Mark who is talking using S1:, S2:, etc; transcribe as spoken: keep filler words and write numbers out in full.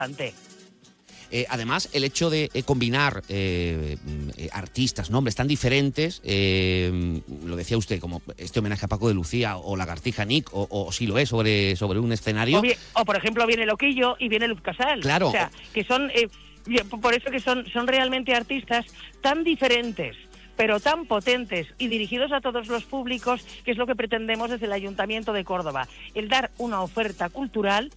S1: Ante.
S2: Eh, además, el hecho de eh, combinar eh, eh, artistas, nombres tan diferentes, eh, lo decía usted, como este homenaje a Paco de Lucía o Lagartija Nick, o, o si lo es, sobre, sobre un escenario.
S1: O, bien, o, por ejemplo, viene Loquillo y viene Luz Casal.
S2: Claro.
S1: O sea, que son, eh, por eso que son, son realmente artistas tan diferentes, pero tan potentes y dirigidos a todos los públicos, que es lo que pretendemos desde el Ayuntamiento de Córdoba, el dar una oferta cultural